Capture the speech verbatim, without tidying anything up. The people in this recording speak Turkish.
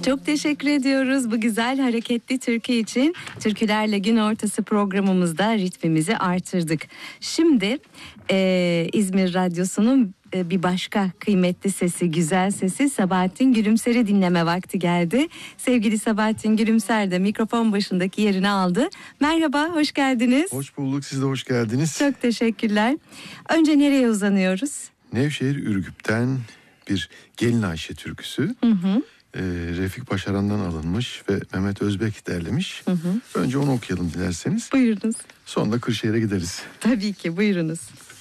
Çok teşekkür ediyoruz bu güzel hareketli türkü için. Türkülerle gün ortası programımızda ritmimizi artırdık. Şimdi e, İzmir Radyosu'nun e, bir başka kıymetli sesi, güzel sesi Sabahattin Gülümser'i dinleme vakti geldi. Sevgili Sabahattin Gülümser de mikrofon başındaki yerini aldı. Merhaba, hoş geldiniz. Hoş bulduk, siz de hoş geldiniz. Çok teşekkürler. Önce nereye uzanıyoruz? Nevşehir Ürgüp'ten bir Gelin Ayşe türküsü. Hı hı. Ee, Refik Başaran'dan alınmış ve Mehmet Özbek derlemiş. Hı hı. Önce onu okuyalım dilerseniz. Buyurunuz. Sonra da Kırşehir'e gideriz. Tabii ki, buyurunuz.